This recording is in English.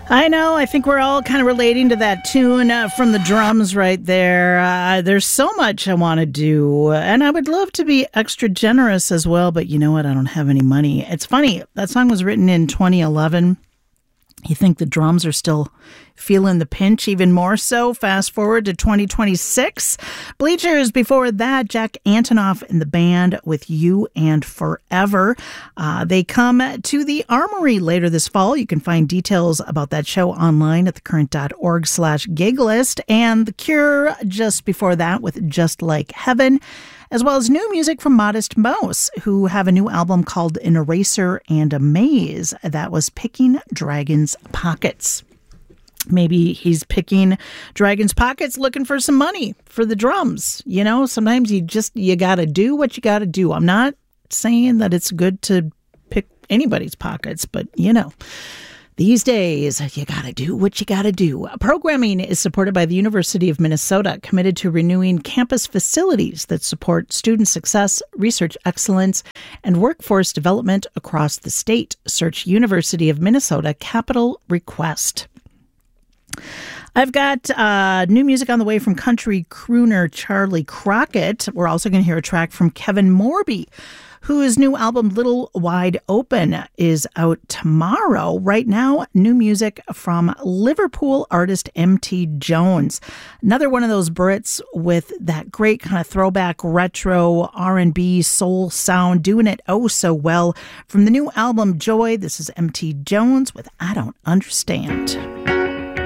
I know. I think we're all kind of relating to that tune from the drums right there. There's so much I want to do, and I would love to be extra generous as well, but you know what? I don't have any money. It's funny. That song was written in 2011. You think the drums are still feeling the pinch even more so? Fast forward to 2026. Bleachers before that, Jack Antonoff and the band with You and Forever. They come to the Armory later this fall. You can find details about that show online at thecurrent.org/gig list. And The Cure just before that with Just Like Heaven, as well as new music from Modest Mouse, who have a new album called An Eraser and a Maze. That was Picking Dragon's Pockets. Maybe he's picking Dragon's Pockets looking for some money for the drums. You know, sometimes you got to do what you got to do. I'm not saying that it's good to pick anybody's pockets, but you know, these days, you got to do what you got to do. Programming is supported by the University of Minnesota, committed to renewing campus facilities that support student success, research excellence, and workforce development across the state. Search University of Minnesota Capital Request. I've got new music on the way from country crooner Charlie Crockett. We're also going to hear a track from Kevin Morby, whose new album Little Wide Open is out tomorrow. Right now, new music from Liverpool artist M.T. Jones. Another one of those Brits with that great kind of throwback retro R&B soul sound, doing it oh so well. From the new album Joy, this is M.T. Jones with I Don't Understand.